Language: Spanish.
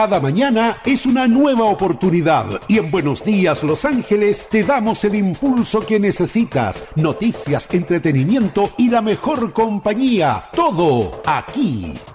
Cada mañana es una nueva oportunidad y en Buenos Días Los Ángeles te damos el impulso que necesitas. Noticias, entretenimiento y la mejor compañía. Todo aquí.